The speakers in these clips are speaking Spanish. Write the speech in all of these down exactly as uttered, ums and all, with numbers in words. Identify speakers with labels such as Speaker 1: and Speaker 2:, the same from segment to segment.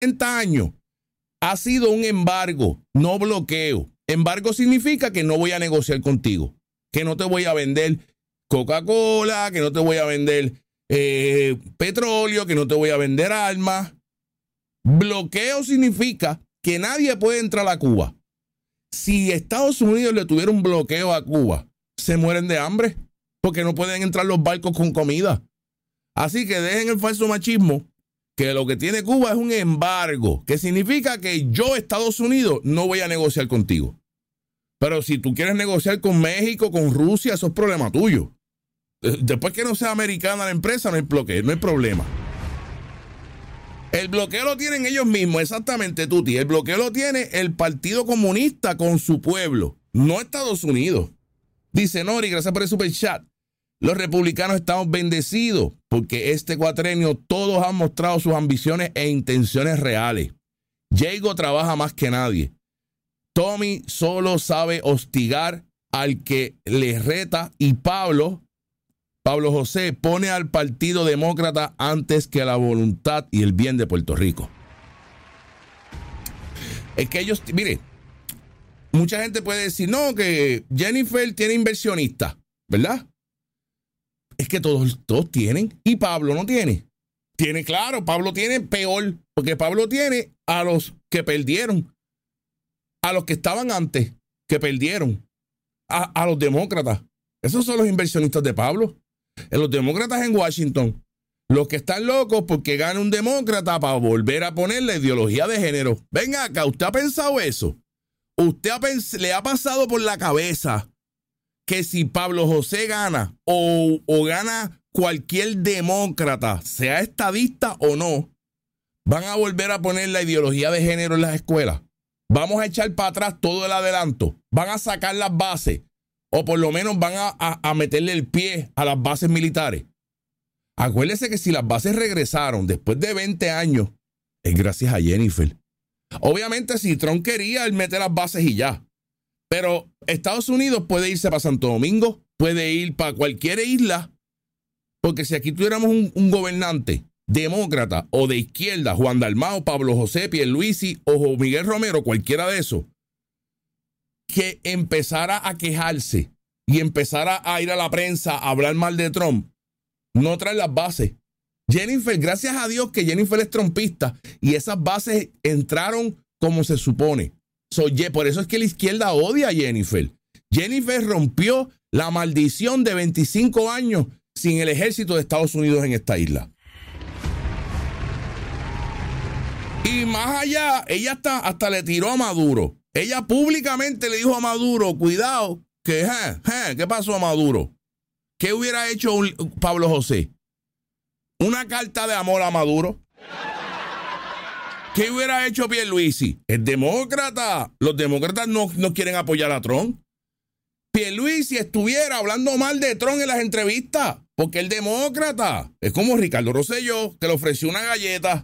Speaker 1: cuarenta años ha sido un embargo, no bloqueo. Embargo significa que no voy a negociar contigo, que no te voy a vender Coca-Cola, que no te voy a vender eh, petróleo, que no te voy a vender armas. Bloqueo significa que nadie puede entrar a Cuba. Si Estados Unidos le tuviera un bloqueo a Cuba, se mueren de hambre porque no pueden entrar los barcos con comida. Así que dejen el falso machismo, que lo que tiene Cuba es un embargo, que significa que yo, Estados Unidos, no voy a negociar contigo. Pero si tú quieres negociar con México, con Rusia, eso es problema tuyo. Después que no sea americana la empresa, no hay bloqueo, no hay problema. El bloqueo lo tienen ellos mismos, exactamente, Tuti. El bloqueo lo tiene el Partido Comunista con su pueblo, no Estados Unidos. Dice Nori, gracias por el super chat. Los republicanos estamos bendecidos porque este cuatrenio todos han mostrado sus ambiciones e intenciones reales. Jago trabaja más que nadie. Tommy solo sabe hostigar al que le reta y Pablo... Pablo José pone al Partido Demócrata antes que la voluntad y el bien de Puerto Rico. Es que ellos, mire, mucha gente puede decir, no, que Jennifer tiene inversionistas, ¿verdad? Es que todos, todos tienen, y Pablo no tiene. Tiene, claro, Pablo tiene peor, porque Pablo tiene a los que perdieron, a los que estaban antes, que perdieron, a, a los demócratas. Esos son los inversionistas de Pablo. Los demócratas en Washington, los que están locos porque gana un demócrata para volver a poner la ideología de género. Venga acá, ¿usted ha pensado eso? ¿Usted ha pens- le ha pasado por la cabeza que si Pablo José gana o, o gana cualquier demócrata, sea estadista o no, van a volver a poner la ideología de género en las escuelas? Vamos a echar para atrás todo el adelanto. Van a sacar las bases. O por lo menos van a, a, a meterle el pie a las bases militares. Acuérdese que si las bases regresaron después de veinte años, es gracias a Jennifer. Obviamente si Trump quería, él mete las bases y ya. Pero Estados Unidos puede irse para Santo Domingo, puede ir para cualquier isla, porque si aquí tuviéramos un, un gobernante demócrata o de izquierda, Juan Dalmau, Pablo José, Pierluisi o Miguel Romero, cualquiera de esos, que empezara a quejarse y empezara a ir a la prensa a hablar mal de Trump, no trae las bases. Jennifer, gracias a Dios que Jennifer es trumpista y esas bases entraron como se supone. So, por eso es que la izquierda odia a Jennifer. Jennifer rompió la maldición de veinticinco años sin el ejército de Estados Unidos en esta isla. Y más allá, ella hasta, hasta le tiró a Maduro. Ella públicamente le dijo a Maduro, cuidado, que, eh, eh, ¿qué pasó a Maduro? ¿Qué hubiera hecho un, Pablo José? Una carta de amor a Maduro. ¿Qué hubiera hecho Pierluisi? Es demócrata. Los demócratas no, no quieren apoyar a Trump. Pierluisi estuviera hablando mal de Trump en las entrevistas, porque el demócrata es como Ricardo Rosselló, que le ofreció una galleta.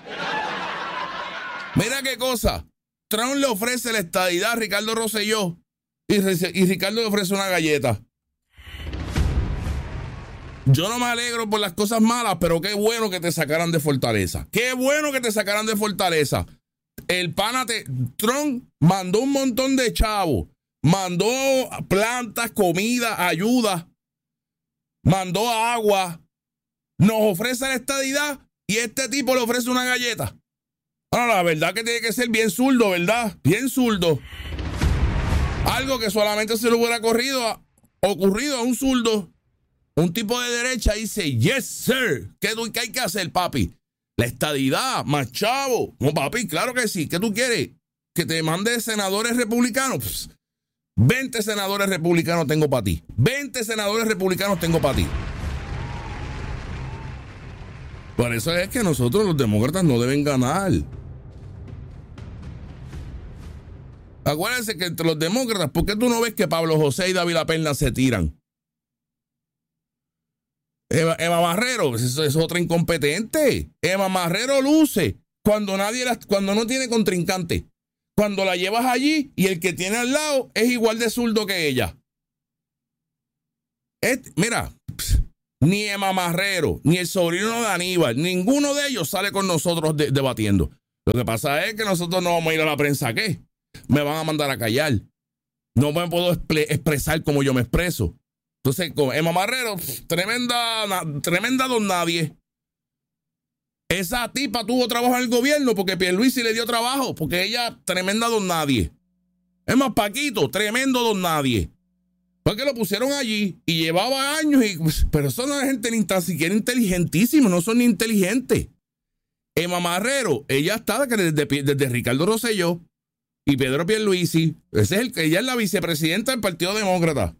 Speaker 1: Mira qué cosa. Trump le ofrece la estadidad a Ricardo Rosselló y, y Ricardo le ofrece una galleta. Yo no me alegro por las cosas malas, pero qué bueno que te sacaran de Fortaleza. Qué bueno que te sacaran de Fortaleza. El pana te, Trump mandó un montón de chavos, mandó plantas, comida, ayuda, mandó agua, nos ofrece la estadidad y este tipo le ofrece una galleta. Bueno, la verdad que tiene que ser bien zurdo, ¿verdad? Bien zurdo. Algo que solamente se le hubiera ocurrido a, ocurrido a un zurdo. Un tipo de derecha dice, yes, sir. ¿Qué, ¿Qué hay que hacer, papi? La estadidad, más chavo. No, papi, claro que sí. ¿Qué tú quieres? ¿Que te mande senadores republicanos? Pues, veinte senadores republicanos tengo para ti. veinte senadores republicanos tengo para ti. Por eso es que nosotros los demócratas no deben ganar. Acuérdense que entre los demócratas, ¿por qué tú no ves que Pablo José y David Laperna se tiran? Eva, Eva Marrero, eso es otra incompetente. Eva Marrero luce cuando nadie la, cuando no tiene contrincante. Cuando la llevas allí y el que tiene al lado es igual de zurdo que ella. Es, mira, ni Eva Marrero, ni el sobrino de Aníbal, ninguno de ellos sale con nosotros de, debatiendo. Lo que pasa es que nosotros no vamos a ir a la prensa, ¿qué? Me van a mandar a callar. No me puedo expresar como yo me expreso. Entonces, con Emma Marrero, tremenda, tremenda don nadie. Esa tipa tuvo trabajo en el gobierno porque Pierluisi le dio trabajo, porque ella, tremenda don nadie. Es más, Paquito, tremendo don nadie. Porque lo pusieron allí y llevaba años, y, pero son una gente ni tan siquiera inteligentísima, no son ni inteligentes. Emma Marrero, ella está desde, desde Ricardo Rosselló y Pedro Pierluisi. Ese es el, ella es la vicepresidenta del Partido Demócrata.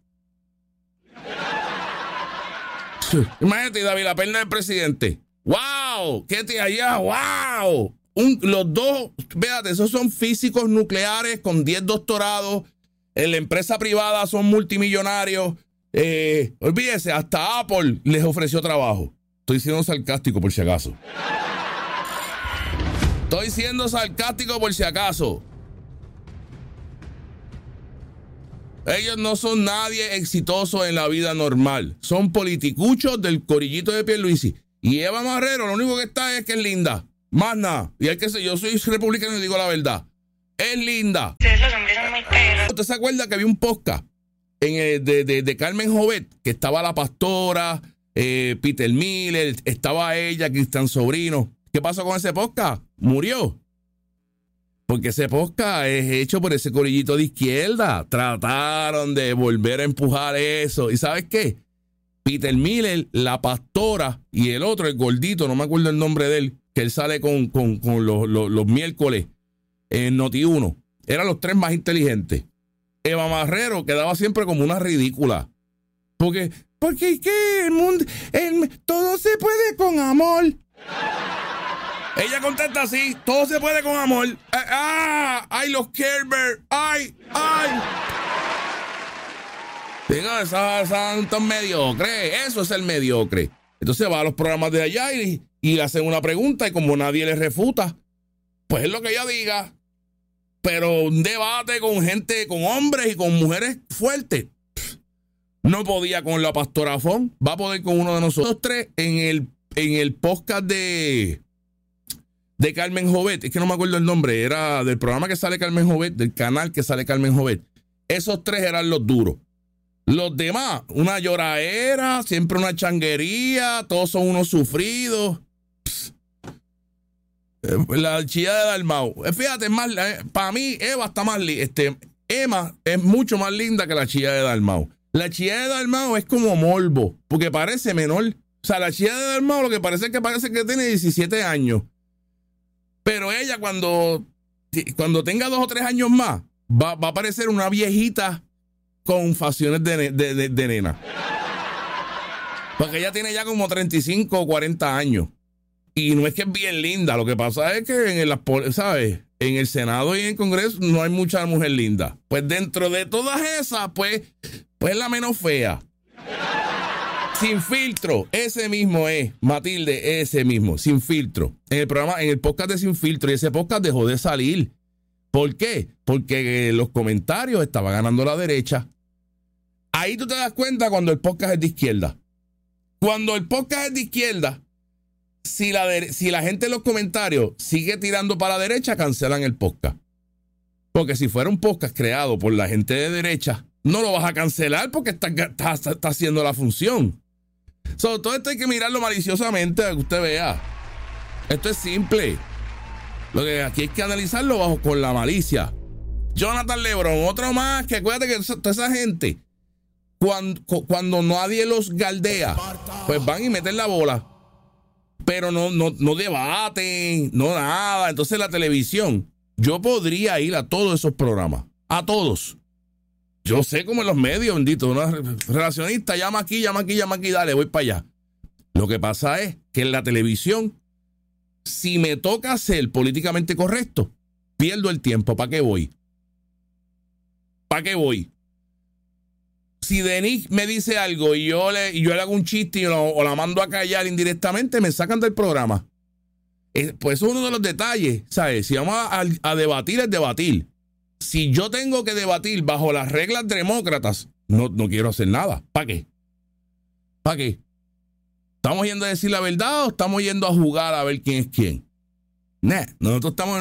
Speaker 1: Imagínate, David, la perna del presidente. ¡Wow! ¿Qué te allá? ¡Wow! Un, los dos, véate, esos son físicos nucleares con diez doctorados. En la empresa privada son multimillonarios. Eh, olvídese, hasta Apple les ofreció trabajo. Estoy siendo sarcástico por si acaso. Estoy siendo sarcástico por si acaso. Ellos no son nadie exitoso en la vida normal. Son politicuchos del corillito de Pierluisi. Y Eva Marrero, lo único que está es que es linda. Más nada. Y hay que ser, yo soy republicano y digo la verdad. Es linda. ¿Usted se acuerda que había un podcast en el, de, de, de Carmen Jovet? Que estaba la pastora, eh, Peter Miller, estaba ella, Cristian Sobrino. ¿Qué pasó con ese podcast? Murió. Porque ese podcast es hecho por ese corillito de izquierda. Trataron de volver a empujar eso. ¿Y sabes qué? Peter Miller, la pastora y el otro, el gordito, no me acuerdo el nombre de él, que él sale con, con, con los, los, los miércoles en Noti uno. Eran los tres más inteligentes. Eva Marrero quedaba siempre como una ridícula. Porque, porque ¿qué? El mundo, el, todo se puede con amor. Ella contesta así, todo se puede con amor. ¡Ah! ¡Ay, los Kerber! ¡Ay! ¡Ay! Digo, esas son tan mediocres. Eso es el mediocre. Entonces va a los programas de allá y, y le hacen una pregunta y como nadie le refuta, pues es lo que ella diga. Pero un debate con gente, con hombres y con mujeres fuertes. No podía con la pastora Fon. Va a poder con uno de nosotros tres en el, en el podcast de... de Carmen Jovet, es que no me acuerdo el nombre, era del programa que sale Carmen Jovet, del canal que sale Carmen Jovet. Esos tres eran los duros. Los demás, una lloradera, siempre una changuería, todos son unos sufridos. Pss. La chilla de Dalmau. Fíjate, más, para mí, Eva está más linda. Este, Emma es mucho más linda que la chilla de Dalmau. La chilla de Dalmau es como morbo, porque parece menor. O sea, la chilla de Dalmau lo que parece es que parece que tiene diecisiete años. Pero ella cuando, cuando tenga dos o tres años más, va, va a parecer una viejita con facciones de, de, de, de nena. Porque ella tiene ya como treinta y cinco o cuarenta años. Y no es que es bien linda. Lo que pasa es que en el, ¿sabes? En el Senado y en el Congreso no hay mucha mujer linda. Pues dentro de todas esas, pues, pues la menos fea. Sin filtro, ese mismo es, Matilde, ese mismo, Sin Filtro. En el programa, en el podcast de Sin Filtro, y ese podcast dejó de salir. ¿Por qué? Porque los comentarios estaban ganando la derecha. Ahí tú te das cuenta cuando el podcast es de izquierda. Cuando el podcast es de izquierda, si la, de, si la gente en los comentarios sigue tirando para la derecha, cancelan el podcast. Porque si fuera un podcast creado por la gente de derecha, no lo vas a cancelar porque está, está, está haciendo la función. So, todo esto hay que mirarlo maliciosamente para que usted vea. Esto es simple. Lo que aquí hay que analizarlo bajo con la malicia. Jonathan Lebron, otro más, que acuérdate que toda esa gente, cuando, cuando nadie los galdea, pues van y meten la bola. Pero no, no, no debaten, no nada. Entonces la televisión, yo podría ir a todos esos programas, a todos. Yo sé cómo en los medios, bendito, una relacionista, llama aquí, llama aquí, llama aquí, dale, voy para allá. Lo que pasa es que en la televisión, si me toca ser políticamente correcto, pierdo el tiempo. ¿Para qué voy? ¿Para qué voy? Si Denis me dice algo y yo le, y yo le hago un chiste y lo, o la mando a callar indirectamente, me sacan del programa. Es, pues eso es uno de los detalles, ¿sabes? Si vamos a, a, a debatir, es debatir. Si yo tengo que debatir bajo las reglas demócratas, no, no quiero hacer nada. ¿Para qué? ¿Para qué? ¿Estamos yendo a decir la verdad o estamos yendo a jugar a ver quién es quién? Nah, nosotros estamos